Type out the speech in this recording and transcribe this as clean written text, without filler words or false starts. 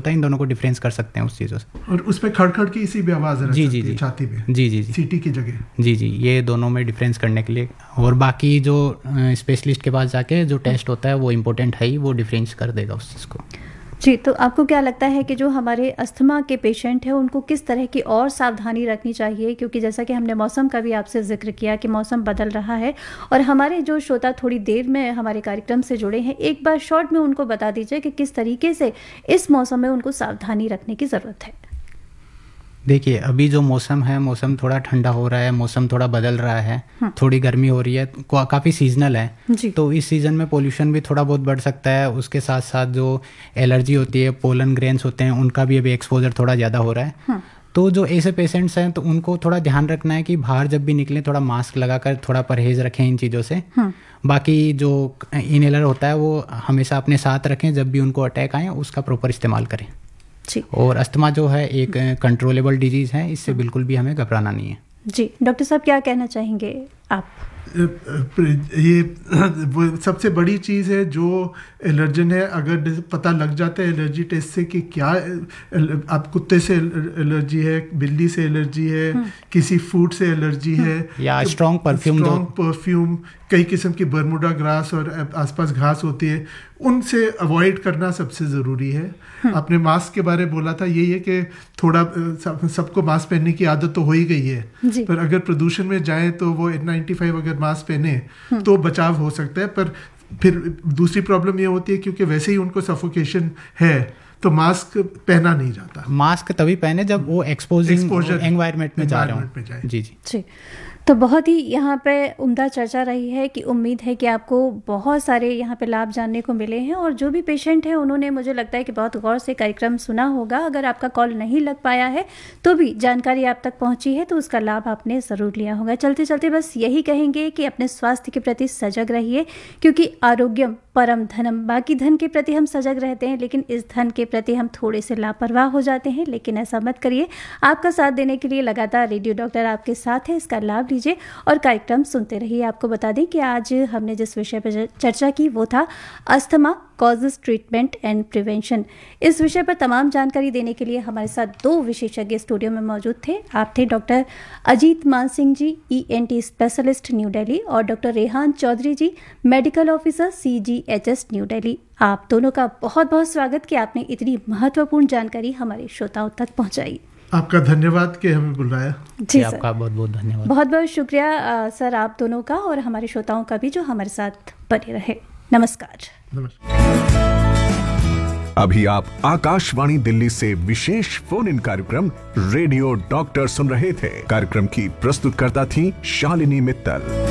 होता है, इन दोनों को डिफरेंस कर सकते हैं उस चीज़ों से। और उसमें खड़खड़ की सी भी आवाज़ रहती है जी छाती में, जी सीटी की जगह। जी, ये दोनों में डिफरेंस करने के लिए, और बाकी जो स्पेशलिस्ट के पास जाके जो टेस्ट होता है वो इम्पोर्टेंट है ही, वो डिफरेंस कर देगा उस चीज़ को। जी, तो आपको क्या लगता है कि जो हमारे अस्थमा के पेशेंट हैं उनको किस तरह की और सावधानी रखनी चाहिए? क्योंकि जैसा कि हमने मौसम का भी आपसे जिक्र किया कि मौसम बदल रहा है, और हमारे जो श्रोता थोड़ी देर में हमारे कार्यक्रम से जुड़े हैं, एक बार शॉर्ट में उनको बता दीजिए कि किस तरीके से इस मौसम में उनको सावधानी रखने की ज़रूरत है। देखिए, अभी जो मौसम है, मौसम थोड़ा ठंडा हो रहा है, मौसम थोड़ा बदल रहा है, थोड़ी गर्मी हो रही है, काफ़ी सीजनल है। तो इस सीज़न में पोल्यूशन भी थोड़ा बहुत बढ़ सकता है। उसके साथ साथ जो एलर्जी होती है, पोलन ग्रेन्स होते हैं, उनका भी अभी एक्सपोजर थोड़ा ज़्यादा हो रहा है। तो जो ऐसे पेशेंट्स हैं तो उनको थोड़ा ध्यान रखना है कि बाहर जब भी निकलें थोड़ा मास्क लगाकर थोड़ा परहेज़ रखें इन चीज़ों से। बाकी जो इनहेलर होता है वो हमेशा अपने साथ रखें, जब भी उनको अटैक आए उसका प्रॉपर इस्तेमाल करें। जी। और अस्थमा जो है एक कंट्रोलेबल डिजीज़ है, इससे बिल्कुल भी हमें घबराना नहीं है। जी, डॉक्टर साहब क्या कहना चाहेंगे आप? ये वो सबसे बड़ी चीज़ है जो एलर्जन है, अगर पता लग जाता है एलर्जी टेस्ट से कि क्या आप कुत्ते से एलर्जी है, बिल्ली से एलर्जी है, किसी फूड से एलर्जी है, या स्ट्रॉन्ग परफ्यूम, कई किस्म की बर्मुडा ग्रास और आसपास घास होती है, उनसे अवॉइड करना सबसे ज़रूरी है। आपने मास्क के बारे में बोला था, यही है कि थोड़ा सबको मास्क पहनने की आदत तो हो ही गई है, पर अगर प्रदूषण में जाएं तो वो N95 अगर मास्क पहने तो बचाव हो सकता है। पर फिर दूसरी प्रॉब्लम ये होती है क्योंकि वैसे ही उनको सफोकेशन है तो मास्क पहना नहीं जाता। मास्क तभी पहने जब वो एक्सपोजर एनवायरनमेंट में जा रहे हो। जी। तो बहुत ही यहाँ पे उम्दा चर्चा रही है कि उम्मीद है कि आपको बहुत सारे यहाँ पे लाभ जानने को मिले हैं, और जो भी पेशेंट हैं उन्होंने, मुझे लगता है कि बहुत गौर से कार्यक्रम सुना होगा। अगर आपका कॉल नहीं लग पाया है तो भी जानकारी आप तक पहुँची है तो उसका लाभ आपने ज़रूर लिया होगा। चलते चलते बस यही कहेंगे कि अपने स्वास्थ्य के प्रति सजग रहिए, क्योंकि आरोग्यम परम धनम। बाकी धन के प्रति हम सजग रहते हैं, लेकिन इस धन के प्रति हम थोड़े से लापरवाह हो जाते हैं। लेकिन ऐसा मत करिए। आपका साथ देने के लिए लगातार रेडियो डॉक्टर आपके साथ है, इसका लाभ लीजिए और कार्यक्रम सुनते रहिए। आपको बता दें कि आज हमने जिस विषय पर चर्चा की वो था asthma causes, treatment and prevention. इस विषय पर तमाम जानकारी देने के लिए हमारे साथ दो विशेषज्ञ स्टूडियो में मौजूद थे। आप थे डॉक्टर अजीत मान Singh ji, ENT specialist new Delhi, और डॉक्टर रेहान चौधरी जी, medical officer CGHS new Delhi. आप दोनों का बहुत बहुत स्वागत कि आपने इतनी महत्वपूर्ण जानकारी हमारे श्रोताओं तक पहुंचाई। आपका धन्यवाद कि हमें बुलाया। जी, आपका बहुत बहुत धन्यवाद। बहुत बहुत शुक्रिया सर आप दोनों का, और हमारे श्रोताओं का भी जो हमारे साथ बने रहे। नमस्कार। अभी आप आकाशवाणी दिल्ली से विशेष फोन इन कार्यक्रम रेडियो डॉक्टर सुन रहे थे। कार्यक्रम की प्रस्तुतकर्ता थी शालिनी मित्तल।